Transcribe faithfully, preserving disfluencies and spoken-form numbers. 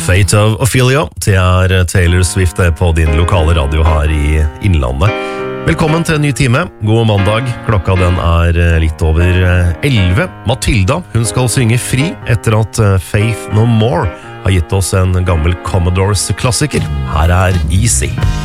Fate of Ophelia, det er Taylor Swift på din lokale radio her i Innlandet. Velkommen til en ny time. God mandag. Klokka den er litt over elleve. Matilda, hun skal synge fri etter at Faith No More har gitt oss en gammel Commodores klassiker. Her er Easy.